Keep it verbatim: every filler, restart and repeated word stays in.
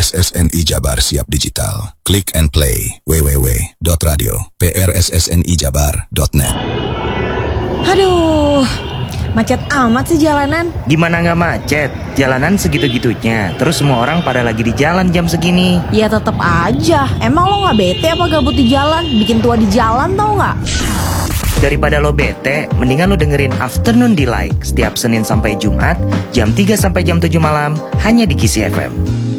S S N I Jabar siap digital. Click and play w w w dot radio prssnijabar dot net. Aduh, macet amat sih jalanan. Gimana nggak macet? Jalanan segitu-gitunya. Terus semua orang pada lagi di jalan jam segini. Ya tetep aja. Emang lo nggak bete apa gabut di jalan? Bikin tua di jalan tau nggak? Daripada lo bete, mendingan lo dengerin Afternoon Delight setiap Senin sampai Jumat jam tiga sampai jam tujuh malam hanya di Kisi F M.